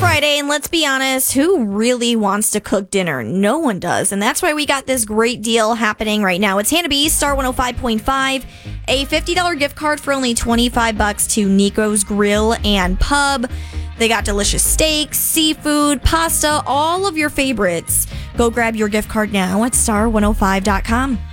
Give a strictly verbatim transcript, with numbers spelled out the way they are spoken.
Friday, and let's be honest, who really wants to cook dinner? No one does, and that's why we got this great deal happening right now. It's Hannah B, Star one oh five point five, a fifty dollars gift card for only twenty-five bucks to Nico's Grill and Pub. They got delicious steaks, seafood, pasta, all of your favorites. Go grab your gift card now at star one oh five dot com.